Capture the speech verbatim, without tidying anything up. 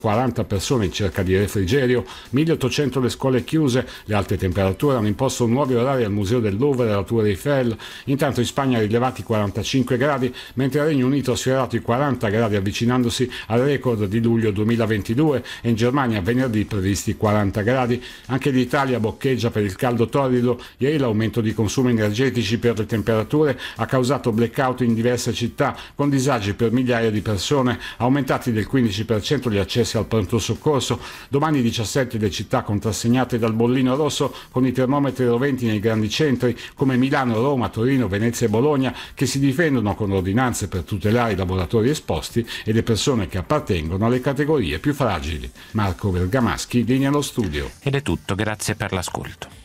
quaranta persone in cerca di refrigerio, milleottocento le scuole chiuse, le alte temperature hanno imposto nuovi orari al Museo del Louvre e alla Tour Eiffel. Intanto in Spagna rilevati quarantacinque gradi, mentre il Regno Unito ha sfiorato i quaranta gradi avvicinandosi al record di luglio duemilaventidue e in Germania venerdì previsti quaranta gradi. Anche l'Italia boccheggia per il caldo torrido. Ieri l'aumento di consumi energetici per le temperature ha causato blackout in diverse città, con disagi per migliaia di persone, aumentati del quindici per cento gli accessi al pronto soccorso. Domani diciassette le città contrassegnate dal bollino rosso, con i termometri roventi nei grandi centri come Milano, Roma, Torino, Venezia e Bologna, che si difendono con ordinanze per tutelare i lavoratori esposti e le persone che appartengono alle categorie più fragili. Marco Bergamaschi, linea allo studio. Ed è tutto, grazie per l'ascolto.